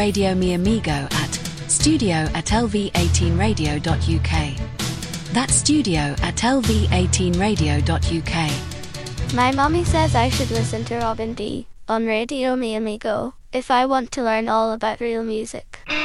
Radio Mi Amigo at studio@lv18radio.uk. That's studio@lv18radio.uk. My mommy says I should listen to Robin D on Radio Mi Amigo if I want to learn all about real music.